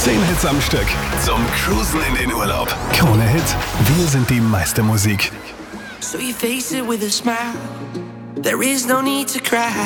10 Hits am Stück zum Cruisen in den Urlaub. Krone Hit, wir sind die meiste Musik. So you face it with a smile. There is no need to cry.